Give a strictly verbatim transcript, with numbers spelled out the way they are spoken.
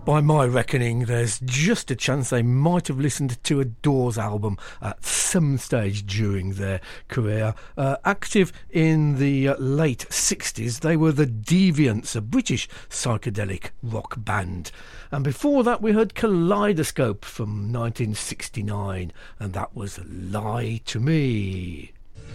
By my reckoning, there's just a chance they might have listened to a Doors album at some stage during their career. Uh, active in the uh, late sixties, they were the Deviants, a British psychedelic rock band. And before that, we heard Kaleidoscope from nineteen sixty-nine, and that was Lie to Me.